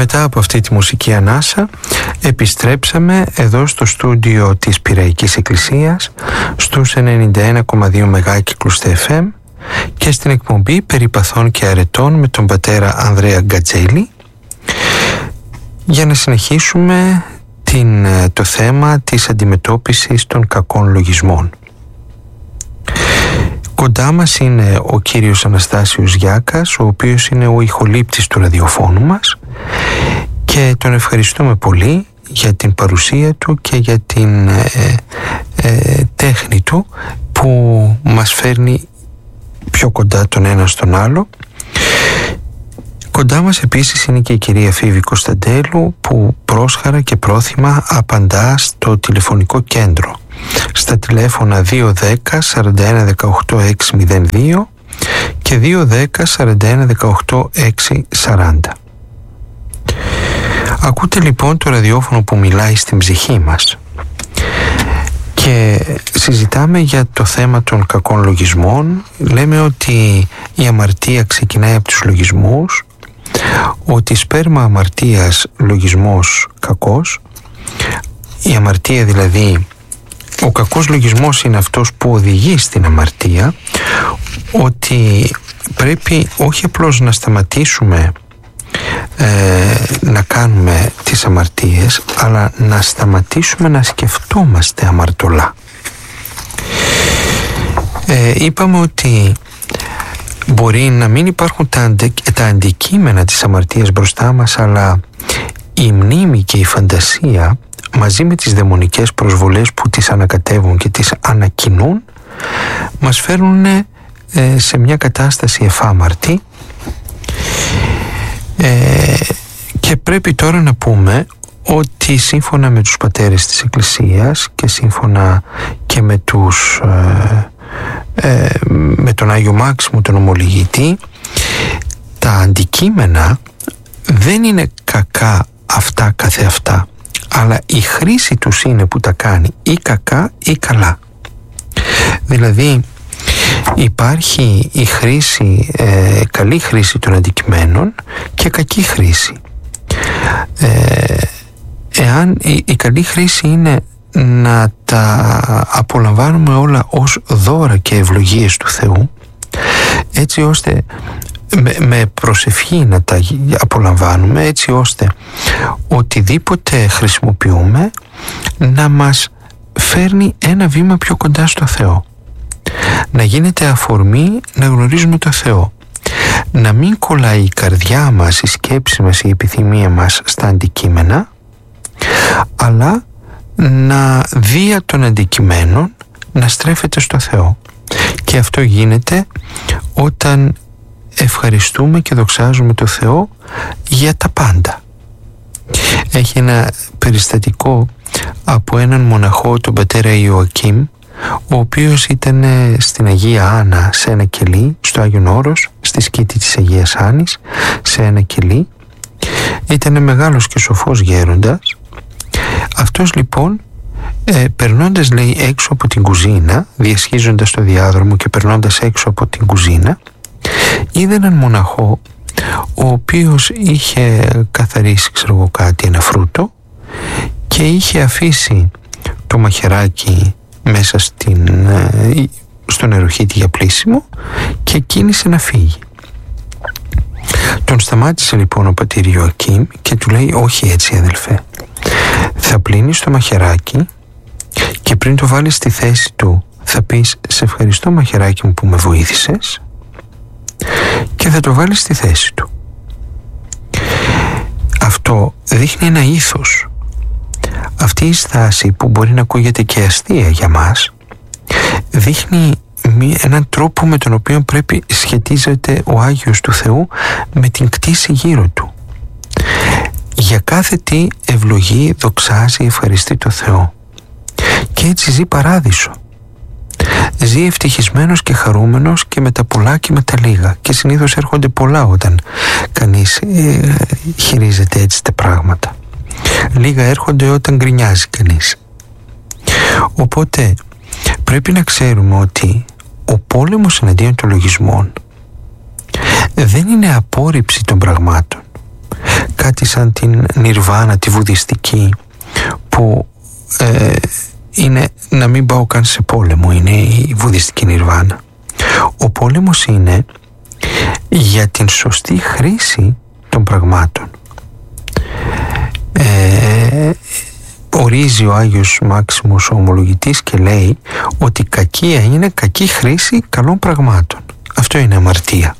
μετά από αυτή τη μουσική ανάσα επιστρέψαμε εδώ στο στούντιο της Πειραϊκής Εκκλησίας στους 91,2 μεγάκυκλους FM και στην εκπομπή Περιπαθών και Αρετών με τον πατέρα Ανδρέα Γκατζέλη για να συνεχίσουμε το θέμα της αντιμετώπισης των κακών λογισμών. Κοντά μας είναι ο κύριος Αναστάσιος Γιάκας, ο οποίος είναι ο ηχολήπτης του ραδιοφώνου μας και τον ευχαριστούμε πολύ για την παρουσία του και για την τέχνη του που μας φέρνει πιο κοντά τον ένα στον άλλο. Κοντά μας επίσης είναι και η κυρία Φίβη Κωνσταντέλου που πρόσχαρα και πρόθυμα απαντά στο τηλεφωνικό κέντρο στα τηλέφωνα 210 41 18 602 και 210 41 18 640. Ακούτε λοιπόν το ραδιόφωνο που μιλάει στην ψυχή μας και συζητάμε για το θέμα των κακών λογισμών. Λέμε ότι η αμαρτία ξεκινάει από τους λογισμούς, ότι σπέρμα αμαρτίας λογισμός κακός. Η αμαρτία δηλαδή, ο κακός λογισμός είναι αυτός που οδηγεί στην αμαρτία, ότι πρέπει όχι απλώς να σταματήσουμε να κάνουμε τις αμαρτίες, αλλά να σταματήσουμε να σκεφτόμαστε αμαρτωλά. Είπαμε ότι μπορεί να μην υπάρχουν τα αντικείμενα της αμαρτίας μπροστά μας, αλλά η μνήμη και η φαντασία μαζί με τις δαιμονικές προσβολές που τις ανακατεύουν και τις ανακοινούν μας φέρνουν σε μια κατάσταση εφάμαρτη. Και πρέπει τώρα να πούμε ότι σύμφωνα με τους πατέρες της Εκκλησίας και σύμφωνα και με τον Άγιο Μάξιμο τον Ομολογητή, τα αντικείμενα δεν είναι κακά αυτά καθεαυτά, αλλά η χρήση τους είναι που τα κάνει ή κακά ή καλά. Δηλαδή υπάρχει η χρήση, καλή χρήση των αντικειμένων και κακή χρήση. Εάν η καλή χρήση είναι να τα απολαμβάνουμε όλα ως δώρα και ευλογίες του Θεού, έτσι ώστε με προσευχή να τα απολαμβάνουμε, έτσι ώστε οτιδήποτε χρησιμοποιούμε να μας φέρνει ένα βήμα πιο κοντά στο Θεό, να γίνεται αφορμή να γνωρίζουμε το Θεό, να μην κολλάει η καρδιά μας, η σκέψη μας, η επιθυμία μας στα αντικείμενα, αλλά να δια των αντικειμένων να στρέφεται στο Θεό. Και αυτό γίνεται όταν ευχαριστούμε και δοξάζουμε το Θεό για τα πάντα. Έχει ένα περιστατικό από έναν μοναχό, τον πατέρα Ιωακήμ, ο οποίος ήταν στην Αγία Άννα σε ένα κελί, στο Άγιον Όρος, στη σκήτη της Αγίας Άννης, σε ένα κελί. Ήταν μεγάλος και σοφός γέροντας. Αυτός λοιπόν περνώντας, λέει, έξω από την κουζίνα, διασχίζοντας το διάδρομο και περνώντας έξω από την κουζίνα, είδε έναν μοναχό ο οποίος είχε καθαρίσει, ξέρω εγώ, κάτι, ένα φρούτο, και είχε αφήσει το μαχαιράκι μέσα στο νεροχύτη για πλύσιμο και κίνησε να φύγει. Τον σταμάτησε λοιπόν ο πατήρ Ιωακήμ και του λέει: όχι έτσι, αδελφέ, θα πλύνεις το μαχαιράκι και πριν το βάλεις στη θέση του θα πεις: σε ευχαριστώ μαχαιράκι μου που με βοήθησες, και θα το βάλεις στη θέση του. Αυτό δείχνει ένα ήθος. Αυτή η στάση, που μπορεί να ακούγεται και αστεία για μας, δείχνει έναν τρόπο με τον οποίο πρέπει σχετίζεται ο Άγιος του Θεού με την κτήση γύρω του. Για κάθε τι ευλογεί, δοξάζει, ευχαριστεί το Θεό, και έτσι ζει παράδεισο. Ζει ευτυχισμένος και χαρούμενος και με τα πολλά και με τα λίγα, και συνήθως έρχονται πολλά όταν κανείς χειρίζεται έτσι τα πράγματα. Λίγα έρχονται όταν γκρινιάζει κανείς. Οπότε πρέπει να ξέρουμε ότι ο πόλεμος εναντίον των λογισμών δεν είναι απόρριψη των πραγμάτων. κάτι σαν την Νιρβάνα τη βουδιστική, που είναι να μην πάω καν σε πόλεμο, είναι η βουδιστική Νιρβάνα. Ο πόλεμος είναι για την σωστή χρήση των πραγμάτων. Ορίζει ο Άγιος Μάξιμος ο ομολογητής και λέει ότι κακία είναι κακή χρήση καλών πραγμάτων. Αυτό είναι αμαρτία.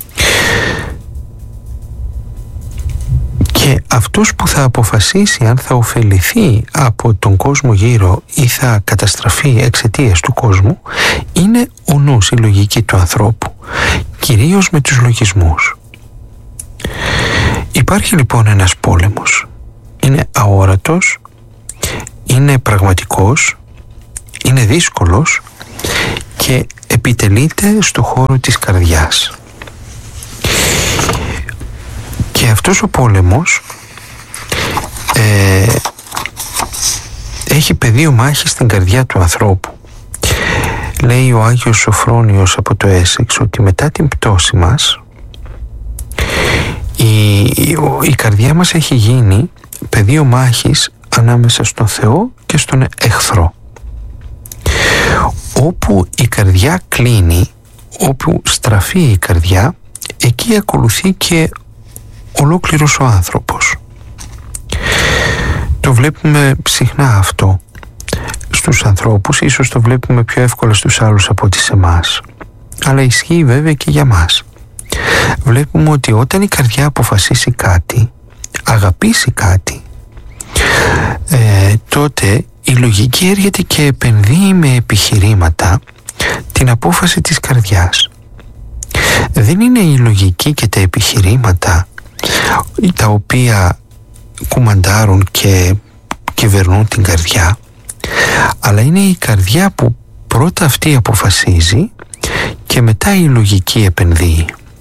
Και αυτός που θα αποφασίσει αν θα ωφεληθεί από τον κόσμο γύρω ή θα καταστραφεί εξαιτίας του κόσμου είναι ο νους, η λογική του ανθρώπου, κυρίως με τους λογισμούς. Υπάρχει λοιπόν ένας πόλεμος. Είναι αόρατος, είναι πραγματικός, είναι δύσκολος και επιτελείται στο χώρο της καρδιάς. Και αυτός ο πόλεμος έχει πεδίο μάχης στην καρδιά του ανθρώπου. Λέει ο Άγιος Σοφρόνιος από το Έσεξ ότι μετά την πτώση μας η καρδιά μας έχει γίνει πεδίο μάχης ανάμεσα στον Θεό και στον εχθρό. Όπου η καρδιά κλείνει, όπου στραφεί η καρδιά, εκεί ακολουθεί και ολόκληρος ο άνθρωπος. Το βλέπουμε συχνά αυτό στους ανθρώπους, ίσως το βλέπουμε πιο εύκολα στους άλλους από ότι σε εμάς, αλλά ισχύει βέβαια και για μας. Βλέπουμε ότι όταν η καρδιά αποφασίσει κάτι, αγαπήσει κάτι, τότε η λογική έρχεται και επενδύει με επιχειρήματα την απόφαση της καρδιάς. Δεν είναι η λογική και τα επιχειρήματα τα οποία κουμαντάρουν και κυβερνούν την καρδιά, αλλά είναι η καρδιά που πρώτα αυτή αποφασίζει και μετά η λογική επενδύει.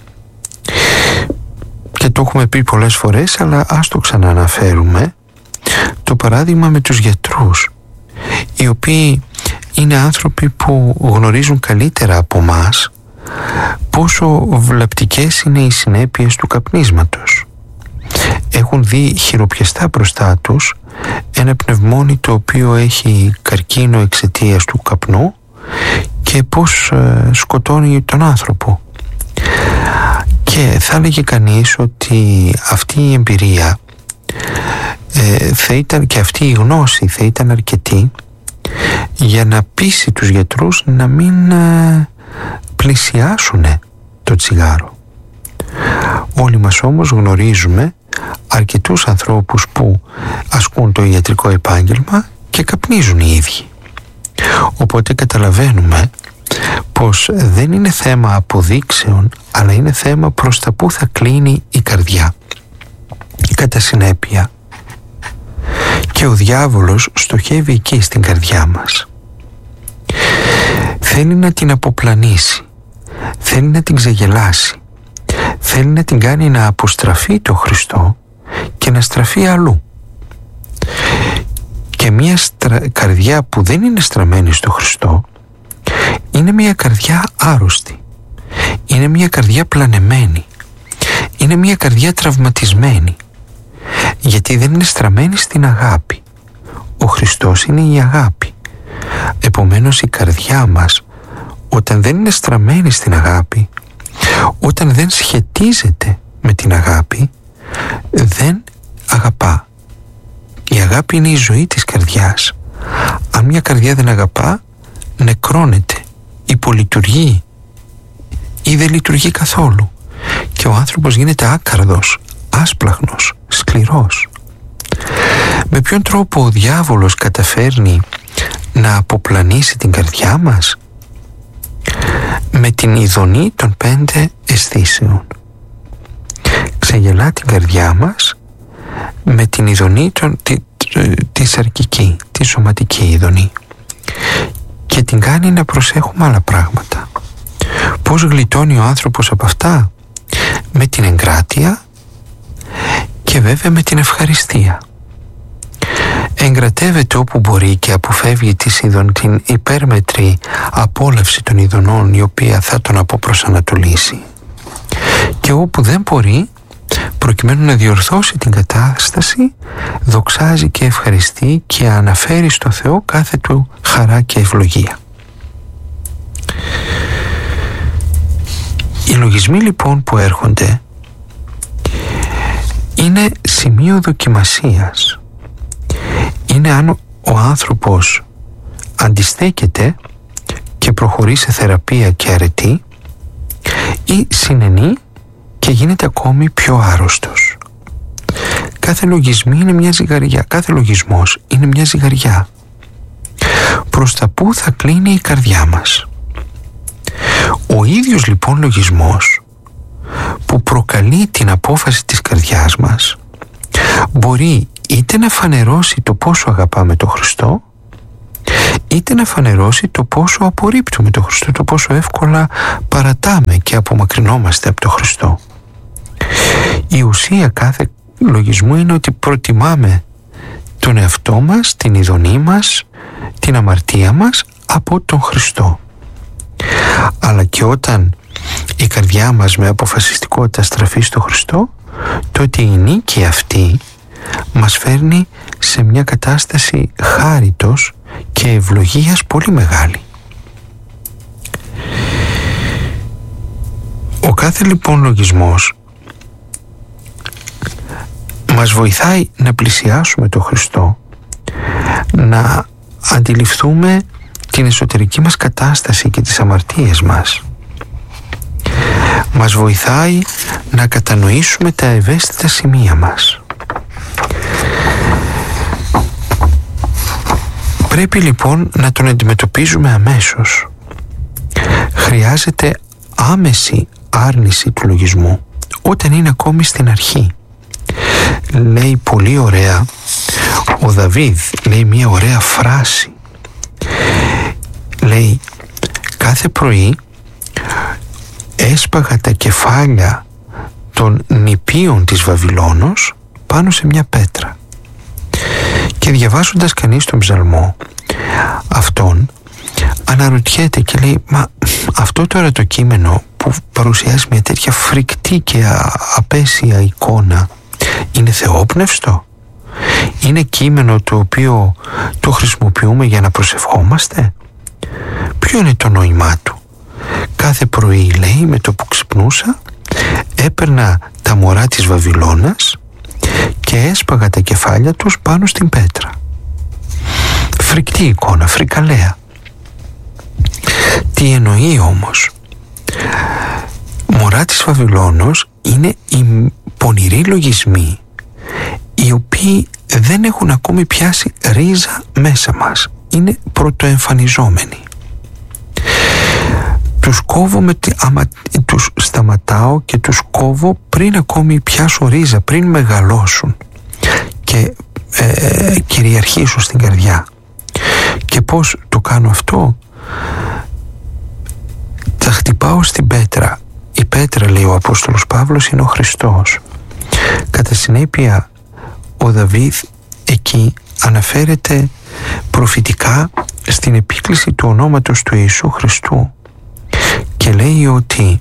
Και το έχουμε πει πολλές φορές, αλλά ας το ξανααναφέρουμε, το παράδειγμα με τους γιατρούς, οι οποίοι είναι άνθρωποι που γνωρίζουν καλύτερα από μας πόσο βλαπτικές είναι οι συνέπειες του καπνίσματος. Έχουν δει χειροπιαστά μπροστά τους ένα πνευμόνι το οποίο έχει καρκίνο εξαιτίας του καπνού και πώς σκοτώνει τον άνθρωπο. Και θα έλεγε κανείς ότι αυτή η εμπειρία θα ήταν, και αυτή η γνώση θα ήταν αρκετή για να πείσει τους γιατρούς να μην πλησιάσουν το τσιγάρο. Όλοι μας όμως γνωρίζουμε αρκετούς ανθρώπους που ασκούν το ιατρικό επάγγελμα και καπνίζουν οι ίδιοι. Οπότε καταλαβαίνουμε πως δεν είναι θέμα αποδείξεων, αλλά είναι θέμα προς τα που θα κλείνει η καρδιά. Κατά συνέπεια, και ο διάβολος στοχεύει εκεί στην καρδιά μας. Θέλει να την αποπλανήσει, θέλει να την ξεγελάσει, θέλει να την κάνει να αποστραφεί το Χριστό και να στραφεί αλλού. Και μια καρδιά που δεν είναι στραμμένη στο Χριστό είναι μια καρδιά άρρωστη, είναι μια καρδιά πλανεμένη, είναι μια καρδιά τραυματισμένη, γιατί δεν είναι στραμμένη στην αγάπη. Ο Χριστός είναι η αγάπη. Επομένως η καρδιά μας, όταν δεν είναι στραμμένη στην αγάπη, όταν δεν σχετίζεται με την αγάπη, δεν αγαπά. Η αγάπη είναι η ζωή της καρδιάς. Αν μια καρδιά δεν αγαπά, νεκρώνεται, υπολειτουργεί ή δεν λειτουργεί καθόλου και ο άνθρωπος γίνεται άκαρδος, άσπλαχνος, σκληρός. Με ποιον τρόπο ο διάβολος καταφέρνει να αποπλανήσει την καρδιά μας? Με την ειδονή των 5 αισθήσεων. Ξεγελά την καρδιά μας με την ειδονή τη σαρκική, τη σωματική ειδονή, και την κάνει να προσέχουμε άλλα πράγματα. Πώς γλιτώνει ο άνθρωπος από αυτά? Με την εγκράτεια και βέβαια με την ευχαριστία. Εγκρατεύεται όπου μπορεί και αποφεύγει την υπέρμετρη απόλαυση των ειδονών, η οποία θα τον αποπροσανατολίσει. Και όπου δεν μπορεί, προκειμένου να διορθώσει την κατάσταση, δοξάζει και ευχαριστεί και αναφέρει στο Θεό κάθε του χαρά και ευλογία. Οι λογισμοί λοιπόν που έρχονται είναι σημείο δοκιμασίας. Είναι αν ο άνθρωπος αντιστέκεται και προχωρεί σε θεραπεία και αρετή, ή συνενεί και γίνεται ακόμη πιο άρρωστος. Κάθε λογισμή είναι μια ζυγαριά. Κάθε λογισμός είναι μια ζυγαριά. Προς τα που θα κλείνει η καρδιά μας. Ο ίδιος λοιπόν λογισμός που προκαλεί την απόφαση της καρδιάς μας μπορεί είτε να φανερώσει το πόσο αγαπάμε τον Χριστό, είτε να φανερώσει το πόσο απορρίπτουμε τον Χριστό, το πόσο εύκολα παρατάμε και απομακρυνόμαστε από τον Χριστό. Η ουσία κάθε λογισμού είναι ότι προτιμάμε τον εαυτό μας, την ειδονή μας, την αμαρτία μας από τον Χριστό. Αλλά και όταν η καρδιά μας με αποφασιστικότητα στραφεί στο Χριστό, τότε η νίκη αυτή μας φέρνει σε μια κατάσταση χάριτος και ευλογίας πολύ μεγάλη. Ο κάθε λοιπόν λογισμός μας βοηθάει να πλησιάσουμε τον Χριστό, να αντιληφθούμε την εσωτερική μας κατάσταση και τις αμαρτίες μας. Μας βοηθάει να κατανοήσουμε τα ευαίσθητα σημεία μας. Πρέπει λοιπόν να τον αντιμετωπίζουμε αμέσως. Χρειάζεται άμεση άρνηση του λογισμού όταν είναι ακόμη στην αρχή. Λέει πολύ ωραία ο Δαβίδ, λέει μια ωραία φράση. Λέει, κάθε πρωί έσπαγα τα κεφάλια των νηπίων της Βαβυλώνος πάνω σε μια πέτρα. Και διαβάζοντας κανείς τον ψαλμό αυτόν, αναρωτιέται και λέει, μα αυτό τώρα το κείμενο που παρουσιάζει μια τέτοια φρικτή και απέσια εικόνα είναι θεόπνευστο? Είναι κείμενο το οποίο το χρησιμοποιούμε για να προσευχόμαστε? Ποιο είναι το νόημά του? Κάθε πρωί, λέει, με το που ξυπνούσα, έπαιρνα τα μωρά της Βαβυλώνας και έσπαγα τα κεφάλια τους πάνω στην πέτρα. Φρικτή εικόνα, φρικαλέα. Τι εννοεί όμως? Μωρά της Βαβυλώνος είναι οι πονηροί λογισμοί, οι οποίοι δεν έχουν ακόμη πιάσει ρίζα μέσα μας. Είναι πρωτοεμφανιζόμενοι. Τους κόβω τους σταματάω και τους κόβω πριν ακόμη πιάσω ρίζα, πριν μεγαλώσουν και κυριαρχήσουν στην καρδιά. Και πώς το κάνω αυτό? Τα χτυπάω στην πέτρα. Η πέτρα, λέει ο Απόστολος Παύλος, είναι ο Χριστός. Κατά συνέπεια ο Δαβίδ εκεί αναφέρεται προφητικά στην επίκληση του ονόματος του Ιησού Χριστού και λέει ότι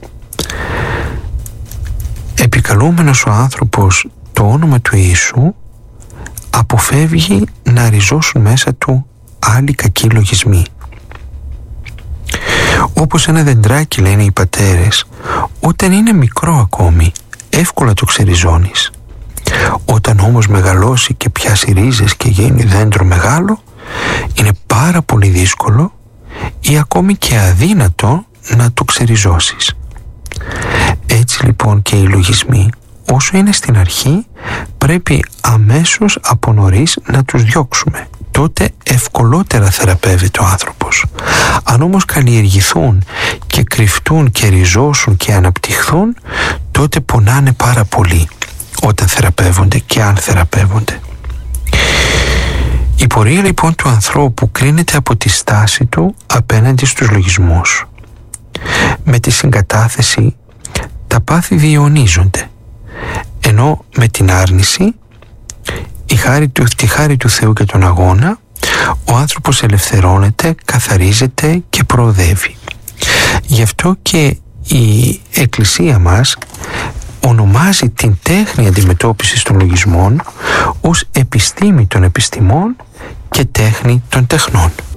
επικαλούμενος ο άνθρωπος το όνομα του Ιησού αποφεύγει να ριζώσουν μέσα του άλλοι κακοί λογισμοί. Όπως ένα δεντράκι, λένε οι πατέρες, όταν είναι μικρό ακόμη εύκολα το ξεριζώνεις. Όταν όμως μεγαλώσει και πιάσει ρίζες και γίνει δέντρο μεγάλο, είναι πάρα πολύ δύσκολο ή ακόμη και αδύνατο να το ξεριζώσεις. Έτσι λοιπόν και οι λογισμοί, όσο είναι στην αρχή, πρέπει αμέσως από νωρίς να τους διώξουμε. Τότε ευκολότερα θεραπεύεται ο άνθρωπος. Αν όμως καλλιεργηθούν και κρυφτούν και ριζώσουν και αναπτυχθούν, τότε πονάνε πάρα πολύ όταν θεραπεύονται και αν θεραπεύονται. Η πορεία λοιπόν του ανθρώπου κρίνεται από τη στάση του απέναντι στους λογισμούς. Με τη συγκατάθεση τα πάθη διαιωνίζονται, ενώ με την άρνηση, τη χάρη του Θεού και τον αγώνα, ο άνθρωπος ελευθερώνεται, καθαρίζεται και προοδεύει. Γι' αυτό και η Εκκλησία μας ονομάζει την τέχνη αντιμετώπισης των λογισμών ως επιστήμη των επιστημών και τέχνη των τεχνών.